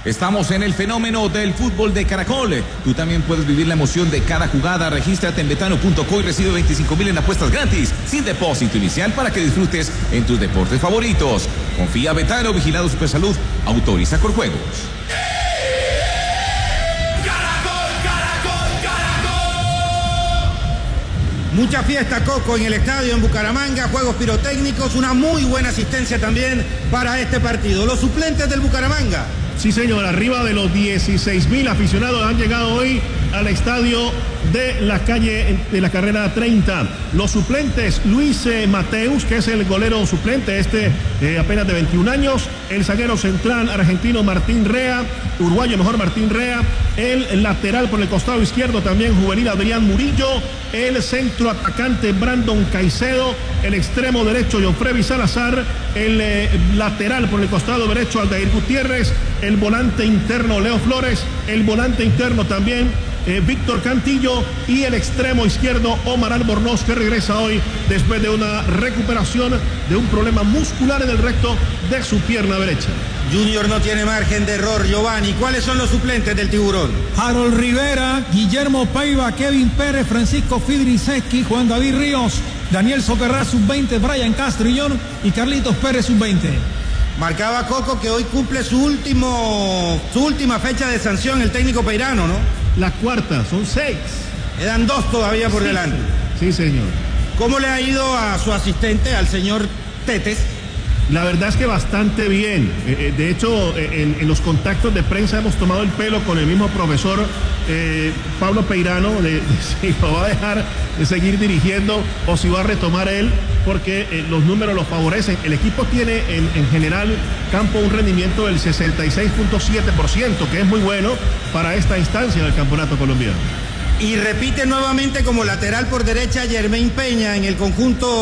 Estamos en el fenómeno del fútbol de Caracol. Tú también puedes vivir la emoción de cada jugada. Regístrate en betano.co y recibe 25.000 en apuestas gratis, sin depósito inicial, para que disfrutes en tus deportes favoritos. Confía Betano, vigilado Supersalud, autoriza Corjuegos. Mucha fiesta, Coco, en el estadio en Bucaramanga, juegos pirotécnicos, una muy buena asistencia también para este partido. Los suplentes del Bucaramanga. Sí, señor, arriba de los 16.000 aficionados han llegado hoy al estadio de la calle de la carrera 30. Los suplentes: Luis Mateus, que es el golero suplente, apenas de 21 años, el zaguero central argentino Martín Rea, uruguayo mejor Martín Rea, el lateral por el costado izquierdo también juvenil Adrián Murillo, el centro atacante Brandon Caicedo, el extremo derecho Jonfrevi Salazar, el lateral por el costado derecho Aldair Gutiérrez, el volante interno Leo Flores, el volante interno también Víctor Cantillo, y el extremo izquierdo Omar Albornoz, que regresa hoy después de una recuperación de un problema muscular en el recto de su pierna derecha. Junior no tiene margen de error. Giovanni, ¿cuáles son los suplentes del Tiburón? Harold Rivera, Guillermo Paiva, Kevin Pérez, Francisco Fidriseski, Juan David Ríos, Daniel Socarrá, sub-20, Brian Castrillón y Carlitos Pérez, sub-20. Marcaba Coco que hoy cumple su última fecha de sanción el técnico Peirano, ¿no? La cuarta, son 6. Quedan 2 todavía por delante. Sí, señor. ¿Cómo le ha ido a su asistente, al señor Tetes? La verdad es que bastante bien. De hecho, en los contactos de prensa hemos tomado el pelo con el mismo profesor Pablo Peirano de si lo va a dejar de seguir dirigiendo o si va a retomar él, porque los números lo favorecen. El equipo tiene en general campo un rendimiento del 66.7%, que es muy bueno para esta instancia del campeonato colombiano. Y repite nuevamente como lateral por derecha Germain Peña en el conjunto